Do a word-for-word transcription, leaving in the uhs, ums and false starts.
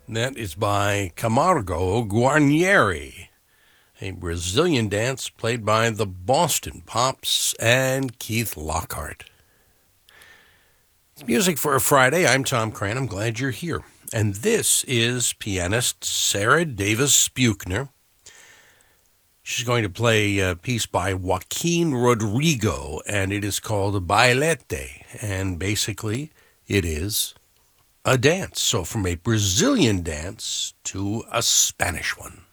That is by Camargo Guarnieri, a Brazilian dance played by the Boston Pops and Keith Lockhart. It's music for a Friday. I'm Tom Cran. I'm glad you're here. And this is pianist Sarah Davis Buchner. She's going to play a piece by Joaquin Rodrigo, and it is called Bailete. And basically, it is a dance. So from a Brazilian dance to a Spanish one.